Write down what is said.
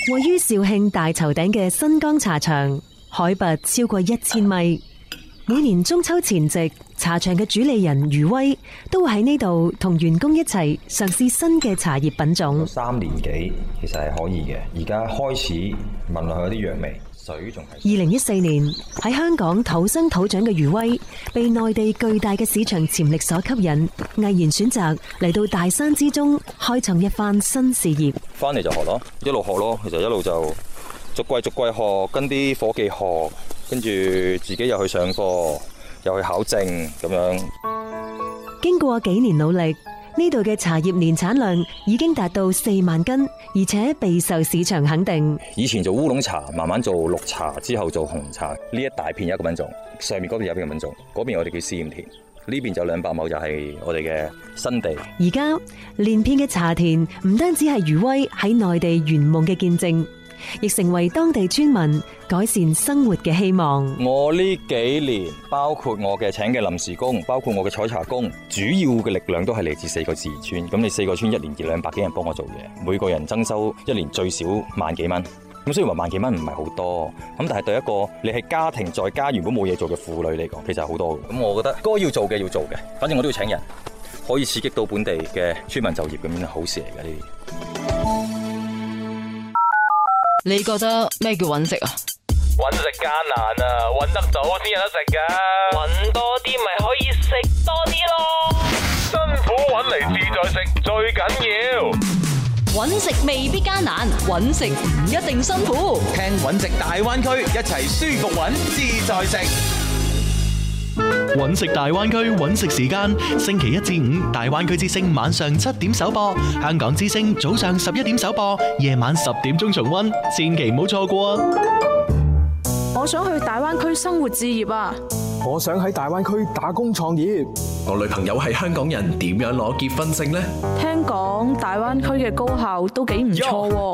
位於肇慶大頭頂嘅新江茶場，海拔超過1000米。每年中秋前夕，茶場嘅主理人余威都會喺呢度同員工一齊嘗試新嘅茶葉品種。 3年幾其實係可以嘅，而家開始聞落去有啲藥味，水仲係。 2014年喺香港土生土長嘅余威，被內地巨大嘅市場潛力所吸引，毅然選擇嚟到大山之中開創一番新事業。 翻嚟就學咯，一路學咯，其實一路就逐季學，跟啲伙計學。跟住自己又去上課，又去考證咁樣。 經過幾年努力，呢度嘅茶葉年產量已經達到4萬斤，而且備受市場肯定。 以前做烏龍茶，慢慢做綠茶，之後做紅茶。呢一大片有一個品種，上面嗰邊有一個品種，嗰邊我哋叫試驗田，呢邊就200畝就係我哋嘅新地。 而家連片嘅茶田唔單止係余威喺內地圓夢嘅見證，亦成為當地村民改善生活嘅希望。 我呢幾年，包括我嘅請嘅臨時工，包括我嘅採茶工，主要嘅力量都係嚟自4個自然村。咁你4個村1年200幾人幫我做嘢，每個人增收1年最少萬幾蚊。咁雖然話萬幾蚊唔係好多，咁但係對一個你係家庭在家原本冇嘢做嘅婦女嚟講，其實係好多嘅。咁我覺得該要做嘅要做嘅，反正我都要請人，可以刺激到本地嘅村民就業，咁樣係好事嚟嘅呢啲。 你覺得咩叫揾食啊？ 揾食艱難啊，揾得到先有得食噶。揾多啲咪可以食多啲咯。辛苦揾嚟自在食最緊要。 揾食未必艱難，揾食唔一定辛苦。 聽揾食大灣區，一齊舒服揾自在食。 揾食大灣區揾食時間，星期1至5大灣區之聲晚上7點首播，香港之聲早上11點首播，夜晚10點鐘重溫，千祈唔好錯過啊！ 我想去大灣區生活置業啊！ 我想喺大灣區打工創業。 我女朋友係香港人，點樣攞結婚證呢？ 聽講大灣區嘅高校都幾唔錯喎。